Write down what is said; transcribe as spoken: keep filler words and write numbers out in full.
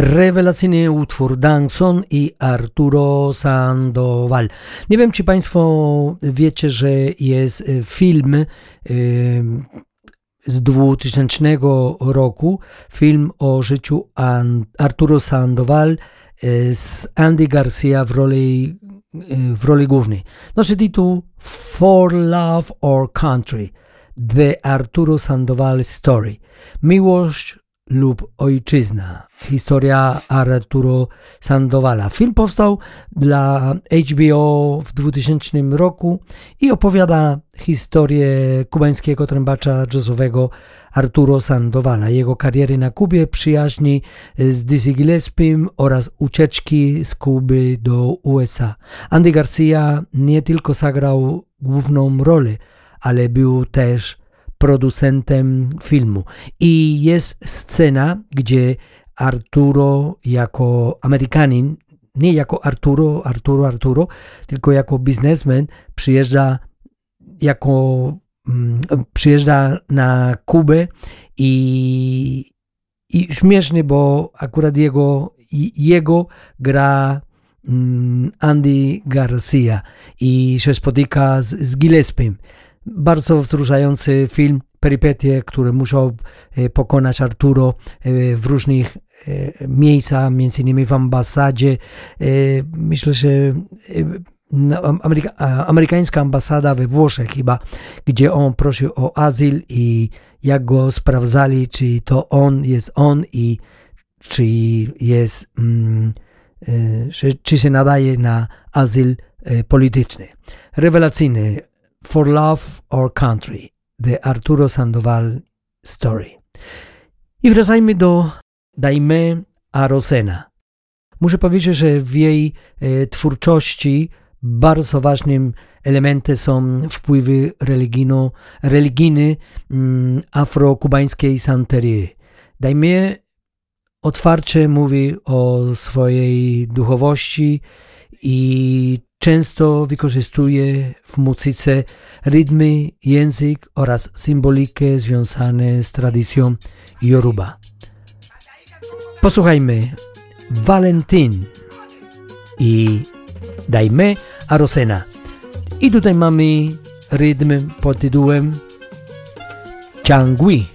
Rewelacyjny utwór Danson i Arturo Sandoval. Nie wiem, czy Państwo wiecie, że jest film yy, z dwutysięcznego roku, film o życiu An- Arturo Sandoval yy, z Andy Garcia w roli, yy, w roli głównej. Nosi tytuł For Love or Country, The Arturo Sandoval Story. Miłość lub ojczyzna. Historia Arturo Sandovala. Film powstał dla H B O w dwutysięcznym roku i opowiada historię kubańskiego trębacza jazzowego Arturo Sandovala, jego kariery na Kubie, przyjaźni z Dizzy Gillespie'em oraz ucieczki z Kuby do U S A. Andy Garcia nie tylko zagrał główną rolę, ale był też producentem filmu. I jest scena, gdzie Arturo jako Amerykanin, nie jako Arturo, Arturo, Arturo, tylko jako biznesmen przyjeżdża jako mm, przyjeżdża na Kubę i, i śmieszny, bo akurat jego, jego gra mm, Andy Garcia i się spotyka z, z Gillespie'em. Bardzo wzruszający film, perypetie, które musiał pokonać Arturo w różnych miejscach, między innymi w ambasadzie. Myślę, że Ameryka, amerykańska ambasada we Włoszech chyba, gdzie on prosił o azyl i jak go sprawdzali, czy to on jest on i czy jest, czy się nadaje na azyl polityczny. Rewelacyjny For Love or Country, The Arturo Sandoval Story. I wracajmy do Daimé Arocena. Muszę powiedzieć, że w jej e, twórczości bardzo ważnym elementem są wpływy religijno, religijne mm, afrokubańskiej santerii. Daimé otwarcie mówi o swojej duchowości i często wykorzystuje w muzyce rytmy, język oraz symbolikę związane z tradycją Yoruba. Posłuchajmy Valentin i Daimé Arocena. I tutaj mamy rytm pod tytułem Changui.